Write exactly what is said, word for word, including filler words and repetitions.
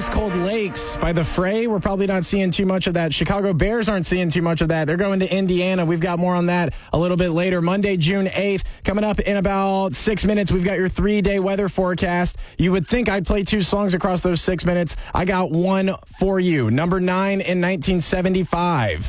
Ice Cold Lakes by The Fray. We're probably not seeing too much of that. Chicago Bears aren't seeing too much of that. They're going to Indiana. We've got more on that a little bit later. Monday, June eighth, coming up in about six minutes. We've got your three-day weather forecast. You would think I'd play two songs across those six minutes. I got one for you. Number nine in nineteen seventy-five.